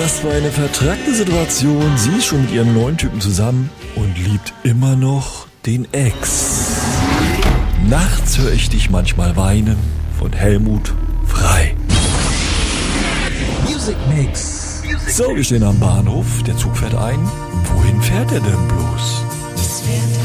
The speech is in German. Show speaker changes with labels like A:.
A: Was für eine vertrackte Situation. Sie ist schon mit ihrem neuen Typen zusammen und liebt immer noch den Ex. Nachts höre ich dich manchmal weinen von Helmut Frei.
B: Music Mix.
A: So, wir stehen am Bahnhof, der Zug fährt ein. Wohin fährt er denn bloß?
C: Es fährt